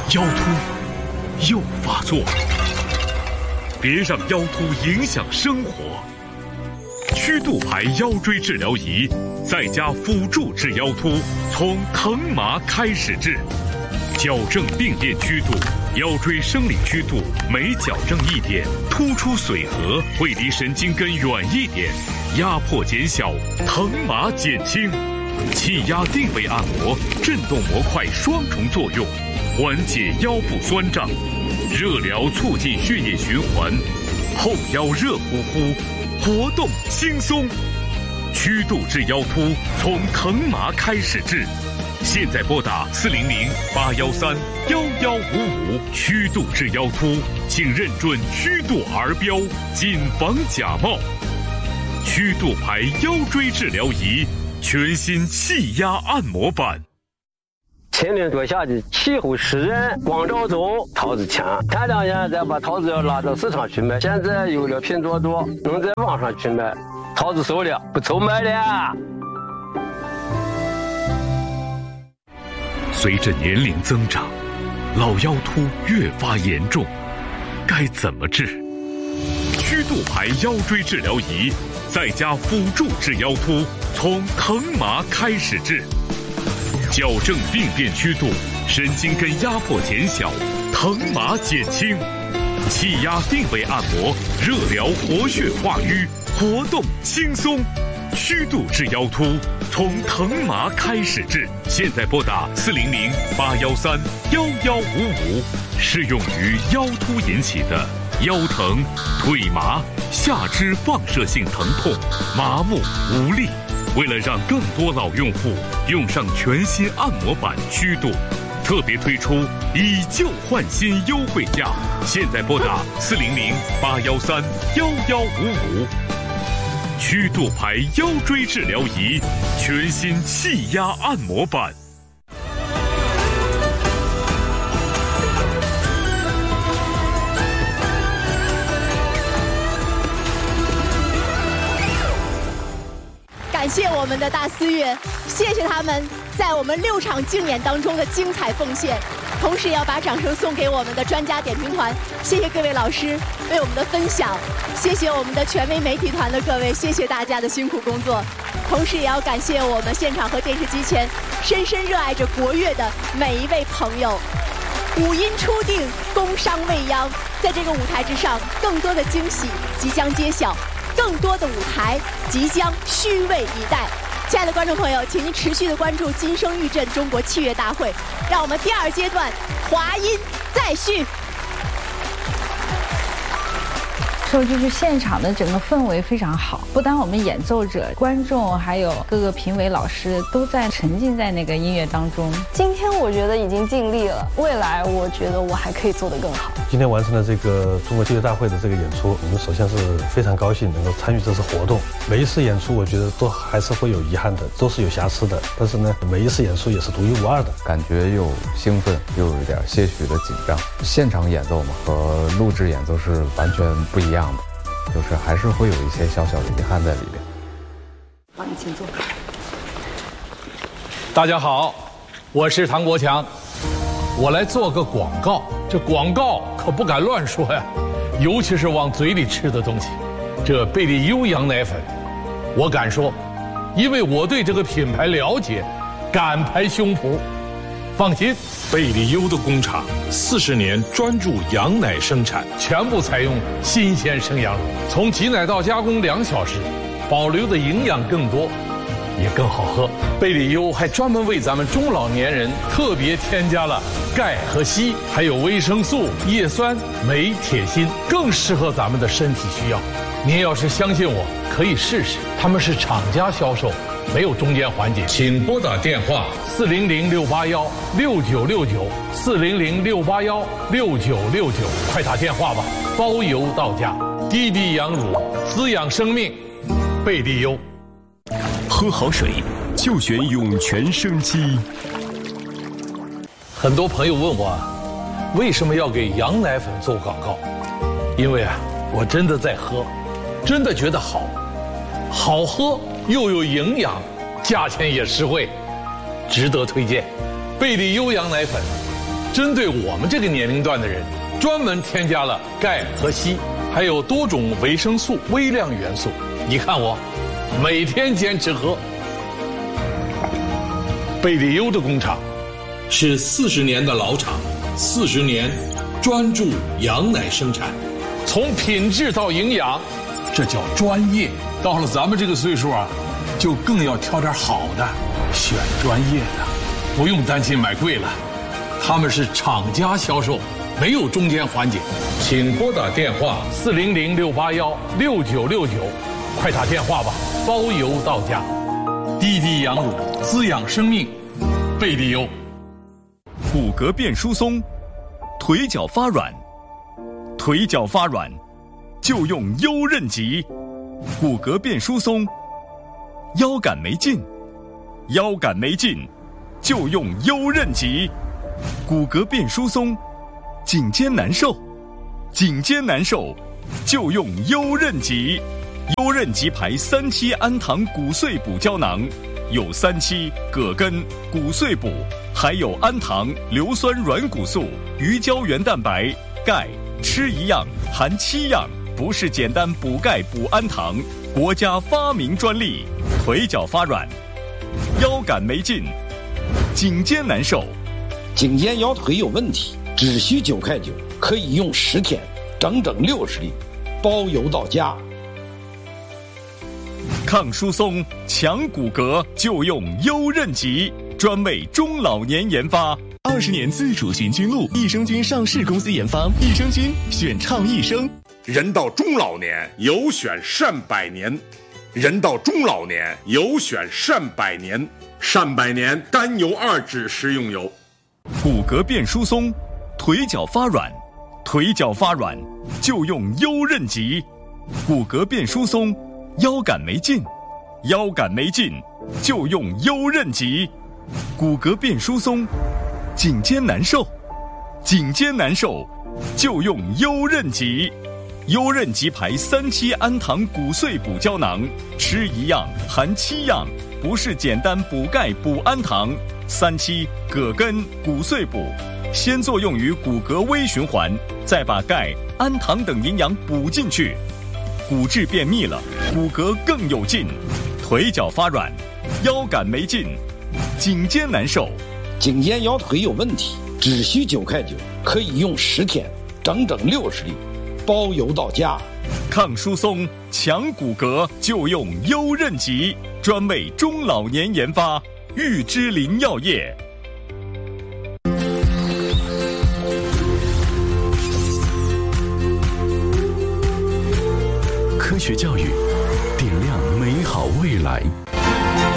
腰突又发作了，别让腰突影响生活。曲度牌腰椎治疗仪在家辅助治腰突，从疼麻开始治，矫正病变曲度。腰椎生理曲度每矫正一点，突出髓核会离神经根远一点，压迫减小，疼麻减轻。气压定位按摩，震动模块双重作用，缓解腰部酸胀，热疗促进血液循环，后腰热乎乎，活动轻松。曲度治腰突，从疼麻开始治。现在拨打400-813-1155，曲度治腰突，请认准曲度儿标，谨防假冒。曲度牌腰椎治疗仪，全新气压按摩版。 前面做下的气候湿润，光照足，桃子强。前2年再把桃子要拉到市场去卖，现在有了拼多多，能在网上去卖，桃子熟了，不愁卖了。 随着年龄增长，老腰突越发严重，该怎么治？曲度牌腰椎治疗仪在家辅助治腰突，从疼麻开始治，矫正病变曲度，神经根压迫减小，疼麻减轻，气压定位按摩，热疗活血化瘀，活动轻松。曲度治腰突，从疼麻开始治。现在拨打400-813-1155，适用于腰突引起的腰疼、腿麻、下肢放射性疼痛、麻木无力。为了让更多老用户用上全新按摩版曲度，特别推出以旧换新优惠价。现在拨打400-813-1155。曲度牌腰椎治疗仪，全新气压按摩版。 感谢我们的大思悦，谢谢他们在我们6场竞演当中的精彩奉献。同时也要把掌声送给我们的专家点评团，谢谢各位老师为我们的分享，谢谢我们的权威媒体团的各位，谢谢大家的辛苦工作。同时也要感谢我们现场和电视机前深深热爱着国乐的每一位朋友。五音初定，工商未央，在这个舞台之上，更多的惊喜即将揭晓，更多的舞台即将虚位以待。亲爱的观众朋友，请您持续的关注金声玉振中国器乐大会，让我们第2阶段华音再续。 说就是现场的整个氛围非常好，不单我们演奏者、观众，还有各个评委老师都在沉浸在那个音乐当中。 今天我觉得已经尽力了，未来我觉得我还可以做得更好。 今天完成了这个中国器乐大会的这个演出，我们首先是非常高兴能够参与这次活动。每一次演出我觉得都还是会有遗憾的，都是有瑕疵的，但是呢，每一次演出也是独一无二的， 感觉又兴奋又有点些许的紧张。现场演奏嘛，和录制演奏是完全不一样的，就是还是会有一些小小的遗憾在里边。 好，你请坐。 大家好，我是唐国强，我来做个广告。这广告可不敢乱说呀，尤其是往嘴里吃的东西。这贝利优羊奶粉，我敢说，因为我对这个品牌了解，敢拍胸脯。放心，贝利优的工厂40年专注羊奶生产，全部采用新鲜生羊乳，从挤奶到加工2小时，保留的营养更多，也更好喝。贝利优还专门为咱们中老年人特别添加了钙和硒，还有维生素、叶酸、镁、铁、锌，更适合咱们的身体需要。您要是相信我，可以试试，他们是厂家销售，没有中间环节。请拨打电话400-681-6969，400-681-6969，快打电话吧，包邮到家。滴滴羊乳，滋养生命，贝利优。 喝好水就选涌泉生机。 很多朋友问我，为什么要给羊奶粉做广告？因为我真的在喝，真的觉得好，好喝又有营养，价钱也实惠，值得推荐。贝利优羊奶粉， 针对我们这个年龄段的人，专门添加了钙和硒，还有多种维生素、微量元素。你看我，每天坚持喝。贝利优的工厂是40年的老厂，40年专注羊奶生产，从品质到营养，这叫专业。到了咱们这个岁数啊，就更要挑点好的，选专业的，不用担心买贵了。他们是厂家销售，没有中间环节。请拨打电话400-681-6969，快打电话吧，包邮到家。滴滴羊乳滋养生命，贝利优。 骨骼变疏松，腿脚发软，腿脚发软就用优韧极。骨骼变疏松，腰杆没劲，腰杆没劲就用优韧极。骨骼变疏松，颈肩难受，颈肩难受就用优韧极。优韧极牌3期氨糖骨碎补胶囊，有3期、葛根、骨碎补，还有氨糖、硫酸软骨素、鱼胶原蛋白、钙，吃一样含7样，不是简单补钙补氨糖，国家发明专利。腿脚发软，腰杆没劲，颈肩难受， 颈肩腰腿有问题，只需9块9，可以用10天，整整60粒，包邮到家。 抗疏松、强骨骼就用优韧极，专为中老年研发。 20年自主寻菌露，益生菌上市公司研发，益生菌选倡益生。 人到中老年有选善百年，人到中老年有选善百年，善百年甘油2酯食用油。 骨骼变疏松，腿脚发软，腿脚发软就用优韧极。骨骼变疏松，腰杆没劲，腰杆没劲就用优韧极。骨骼变疏松，颈肩难受，颈肩难受就用优韧极。优韧极牌3期氨糖骨碎补胶囊，吃一样含7样，不是简单补钙补氨糖。3期、葛根、骨碎补，先作用于骨骼微循环，再把钙、氨糖等营养补进去，骨质变密了，骨骼更有劲。腿脚发软，腰杆没劲，颈肩难受， 颈肩腰腿有问题，只需9块9，可以用10天，整整60粒，包邮到家。 抗疏松、强骨骼就用优韧极，专为中老年研发，玉芝林药业。 科学教育，点亮美好未来。